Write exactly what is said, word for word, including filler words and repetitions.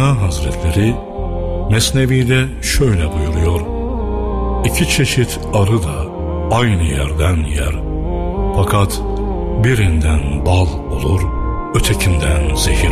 Mevlana Hazretleri Mesnevi'de şöyle buyuruyor: İki çeşit arı da aynı yerden yer, fakat birinden bal olur, ötekinden zehir